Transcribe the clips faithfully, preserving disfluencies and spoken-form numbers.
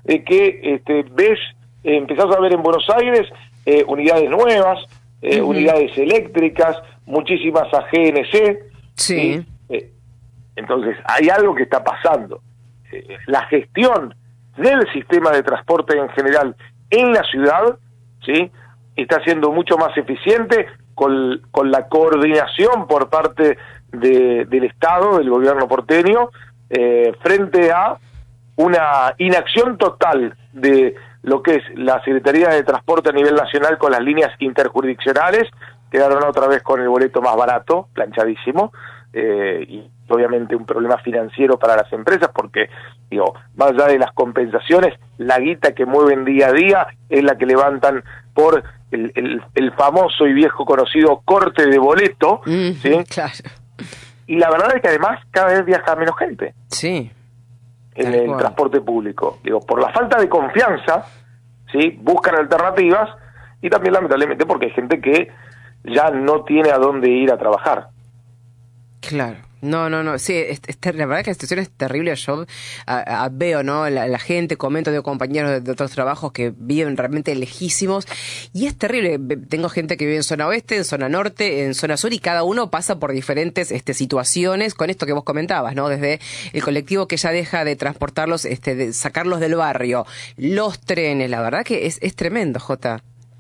eh, que este, ves, eh, empezás a ver en Buenos Aires eh, unidades nuevas, eh, uh-huh. unidades eléctricas, muchísimas A G N C. Sí. Eh, entonces, hay algo que está pasando. Eh, la gestión del sistema de transporte en general en la ciudad, ¿sí?, está siendo mucho más eficiente con, con la coordinación por parte de, del Estado, del gobierno porteño, eh, frente a una inacción total de lo que es la Secretaría de Transporte a nivel nacional con las líneas interjurisdiccionales. Quedaron otra vez con el boleto más barato, planchadísimo, eh, y obviamente un problema financiero para las empresas, porque, digo, más allá de las compensaciones, la guita que mueven día a día es la que levantan por el, el, el famoso y viejo conocido corte de boleto, mm, ¿sí? Claro. Y la verdad es que además cada vez viaja menos gente. Sí. En el cual. transporte público. Digo, por la falta de confianza, ¿sí?, buscan alternativas, y también lamentablemente porque hay gente que ya no tiene a dónde ir a trabajar. Claro. No, no, no, sí, es, es ter- la verdad que la situación es terrible. Yo a, a, veo, ¿no? La, la gente, comento de compañeros de, de otros trabajos que viven realmente lejísimos, y es terrible. Tengo gente que vive en zona oeste, en zona norte, en zona sur, y cada uno pasa por diferentes este, situaciones con esto que vos comentabas, ¿no? Desde el colectivo que ya deja de transportarlos, este, de sacarlos del barrio, los trenes, la verdad que es, es tremendo, Jota.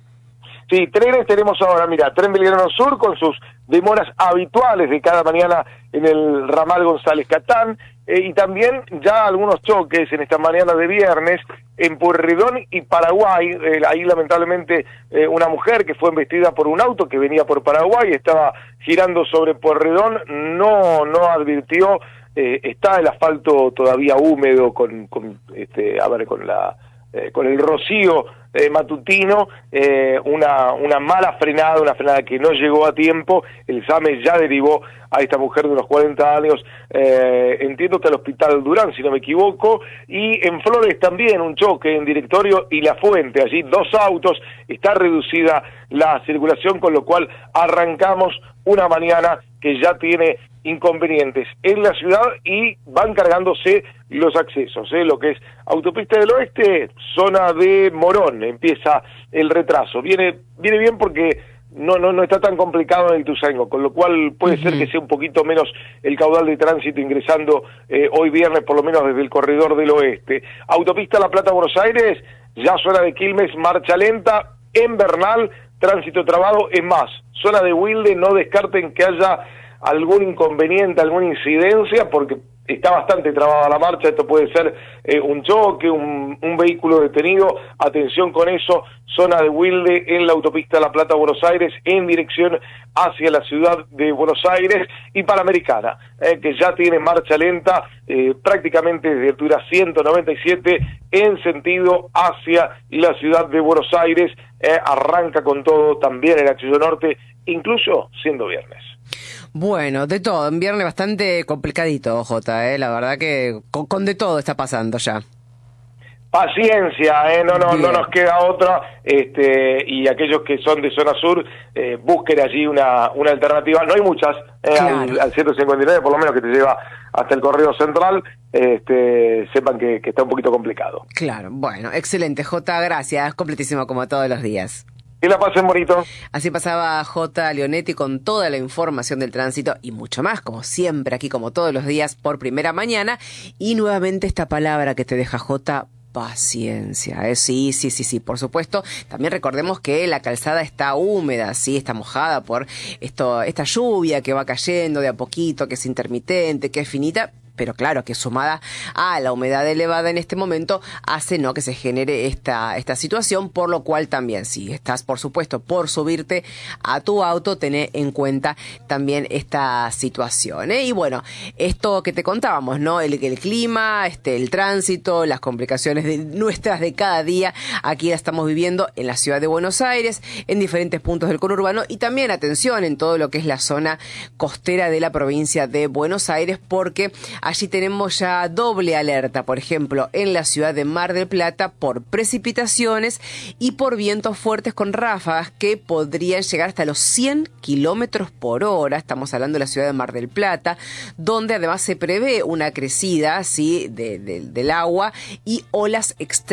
Sí, trenes tenemos ahora, mira, Tren Belgrano Sur con sus demoras habituales de cada mañana en el ramal González Catán, eh, y también ya algunos choques en esta mañana de viernes en Pueyrredón y Paraguay. Eh, ahí lamentablemente eh, una mujer que fue embestida por un auto que venía por Paraguay, estaba girando sobre Pueyrredón, no, no advirtió, eh, está el asfalto todavía húmedo con, con este, a ver, con la... Eh, con el rocío eh, matutino, eh, una, una mala frenada, una frenada que no llegó a tiempo. El SAME ya derivó a esta mujer de unos cuarenta años, eh, entiendo que al Hospital Durán, si no me equivoco, y en Flores también un choque en Directorio y La Fuente, allí dos autos, está reducida la circulación, con lo cual arrancamos una mañana que ya tiene inconvenientes en la ciudad y van cargándose los accesos, ¿eh? Lo que es Autopista del Oeste, zona de Morón, empieza el retraso. Viene viene bien porque no no no está tan complicado en el Ituzaingó, con lo cual puede uh-huh. ser que sea un poquito menos el caudal de tránsito ingresando eh, hoy viernes, por lo menos desde el corredor del oeste. Autopista La Plata-Buenos Aires, ya zona de Quilmes, marcha lenta. En Bernal, tránsito trabado. Es más, zona de Wilde, no descarten que haya algún inconveniente, alguna incidencia, porque está bastante trabada la marcha. Esto puede ser eh, un choque, un, un vehículo detenido. Atención con eso. Zona de Wilde en la autopista La Plata-Buenos Aires en dirección hacia la ciudad de Buenos Aires, y Panamericana, eh, que ya tiene marcha lenta eh, prácticamente desde altura ciento noventa y siete en sentido hacia la ciudad de Buenos Aires. Eh, arranca con todo también el acceso norte, incluso siendo viernes. Bueno, de todo, un viernes bastante complicadito, Jota, eh, la verdad que con, con de todo está pasando ya. Paciencia, eh, no, no, no nos queda otra, este, y aquellos que son de zona sur, eh, busquen allí una, una alternativa. No hay muchas, eh, claro. al, al ciento cincuenta y nueve, por lo menos, que te lleva hasta el Correo Central, este, sepan que, que está un poquito complicado. Claro, bueno, excelente, Jota, gracias, completísimo como todos los días. Que la pasen bonito. Así pasaba Jota Leonetti con toda la información del tránsito y mucho más, como siempre, aquí como todos los días por Primera Mañana. Y nuevamente esta palabra que te deja Jota: paciencia, ¿eh? Sí, sí, sí, sí, por supuesto. También recordemos que la calzada está húmeda, sí, está mojada por esto, esta lluvia que va cayendo de a poquito, que es intermitente, que es finita. Pero claro, que sumada a la humedad elevada en este momento hace, ¿no?, que se genere esta, esta situación, por lo cual también, si estás, por supuesto, por subirte a tu auto, tené en cuenta también esta situación, ¿eh? Y bueno, esto que te contábamos, ¿no?, el, el clima, este, el tránsito, las complicaciones de, nuestras de cada día, aquí la estamos viviendo en la ciudad de Buenos Aires, en diferentes puntos del conurbano, y también, atención, en todo lo que es la zona costera de la provincia de Buenos Aires, porque allí tenemos ya doble alerta, por ejemplo, en la ciudad de Mar del Plata por precipitaciones y por vientos fuertes con ráfagas que podrían llegar hasta los cien kilómetros por hora. Estamos hablando de la ciudad de Mar del Plata, donde además se prevé una crecida, ¿sí?, de, de, del agua y olas extremas